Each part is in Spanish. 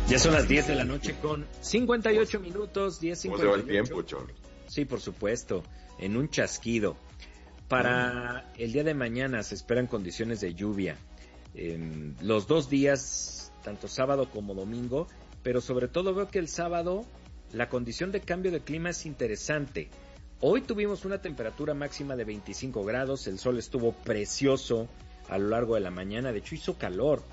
Ya son las 10 de la noche con 58 minutos, 10:58. ¿Cómo se va el tiempo, Chon? Sí, por supuesto, en un chasquido. Para el día de mañana se esperan condiciones de lluvia. Los 2 días, tanto sábado como domingo, pero sobre todo veo que el sábado la condición de cambio de clima es interesante. Hoy tuvimos una temperatura máxima de 25 grados, el sol estuvo precioso a lo largo de la mañana, de hecho hizo calor.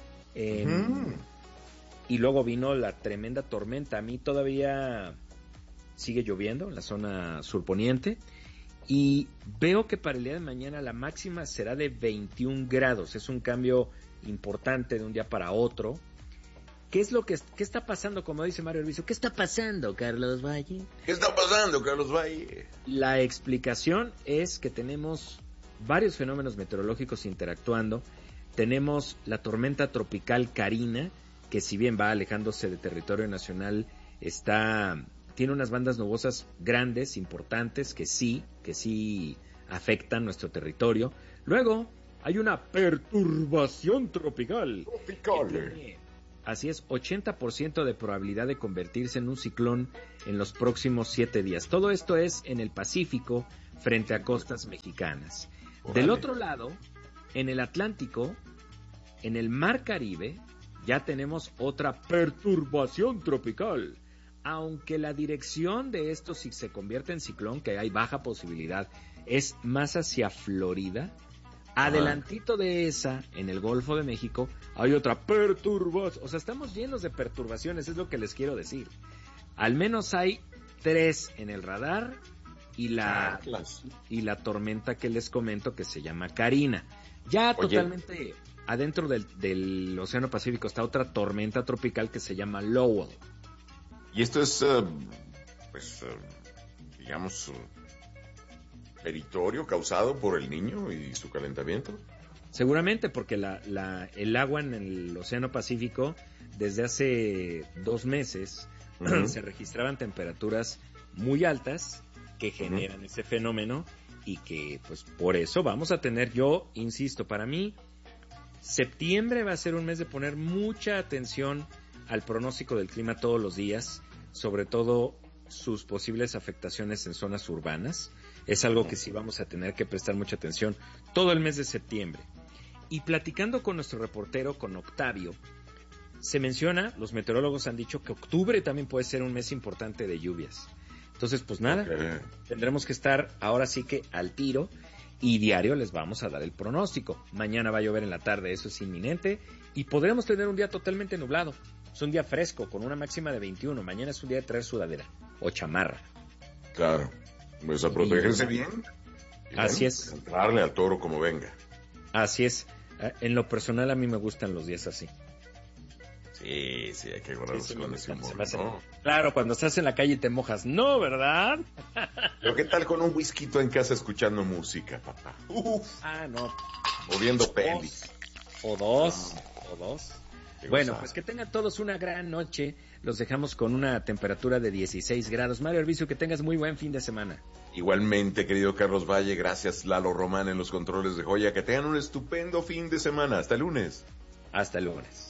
Y luego vino la tremenda tormenta. A mí todavía sigue lloviendo en la zona surponiente y veo que para el día de mañana la máxima será de 21 grados. Es un cambio importante de un día para otro. ¿Qué está pasando? Como dice Mario Elviso, ¿qué está pasando, Carlos Valle? ¿Qué está pasando, Carlos Valle? La explicación es que tenemos varios fenómenos meteorológicos interactuando. Tenemos la tormenta tropical Karina, que si bien va alejándose de territorio nacional, tiene unas bandas nubosas grandes, importantes, que sí afectan nuestro territorio. Luego hay una perturbación tropical. Así es, 80% de probabilidad de convertirse en un ciclón en los próximos 7 días. Todo esto es en el Pacífico, frente a costas mexicanas. Órale. Del otro lado, en el Atlántico, en el Mar Caribe, ya tenemos otra perturbación tropical. Aunque la dirección de esto, si se convierte en ciclón, que hay baja posibilidad, es más hacia Florida. Adelantito de esa, en el Golfo de México, hay otra perturbación. O sea, estamos llenos de perturbaciones, es lo que les quiero decir. Al menos hay 3 en el radar y la tormenta que les comento que se llama Karina. Ya totalmente adentro del Océano Pacífico está otra tormenta tropical que se llama Lowell. Y esto es, digamos, meritorio causado por el Niño y su calentamiento. Seguramente, porque el agua en el Océano Pacífico, desde hace 2 meses, se registraban temperaturas muy altas que generan ese fenómeno y que, pues, por eso vamos a tener, yo insisto, para mí, septiembre va a ser un mes de poner mucha atención al pronóstico del clima todos los días, sobre todo sus posibles afectaciones en zonas urbanas. Es algo que sí vamos a tener que prestar mucha atención todo el mes de septiembre. Y platicando con nuestro reportero, con Octavio, se menciona, los meteorólogos han dicho que octubre también puede ser un mes importante de lluvias. Entonces, pues nada, tendremos que estar ahora sí que al tiro y diario les vamos a dar el pronóstico. Mañana va a llover en la tarde, eso es inminente, y podremos tener un día totalmente nublado. Es un día fresco, con una máxima de 21. Mañana es un día de traer sudadera o chamarra. Claro, pues a protegerse bien. Así es. Entrarle al toro como venga. Así es. En lo personal a mí me gustan los días así. Sí, hay que guardarlos con ese humor, ¿no? Claro, cuando estás en la calle y te mojas, ¿no, verdad? Pero ¿qué tal con un whisky en casa escuchando música, papá? No. O viendo pelis. O dos. Bueno, pues que tengan todos una gran noche. Los dejamos con una temperatura de 16 grados. Mario Elviso, que tengas muy buen fin de semana. Igualmente, querido Carlos Valle, gracias Lalo Román en los controles de Joya. Que tengan un estupendo fin de semana. Hasta el lunes. Hasta el lunes.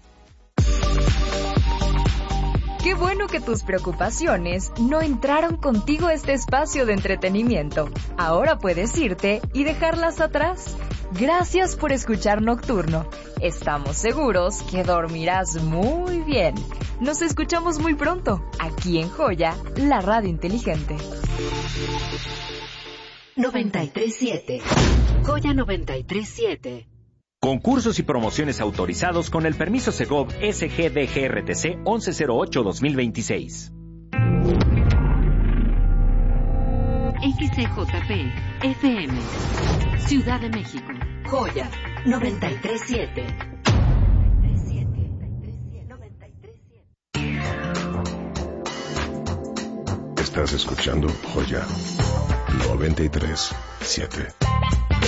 Qué bueno que tus preocupaciones no entraron contigo a este espacio de entretenimiento. Ahora puedes irte y dejarlas atrás. Gracias por escuchar Nocturno. Estamos seguros que dormirás muy bien. Nos escuchamos muy pronto, aquí en Joya, la radio inteligente. 93.7 Joya 93.7. Concursos y promociones autorizados con el permiso Segov SGDGRTC 1108-2026. XCJP FM Ciudad de México. Joya 93.7. Estás escuchando Joya 93.7.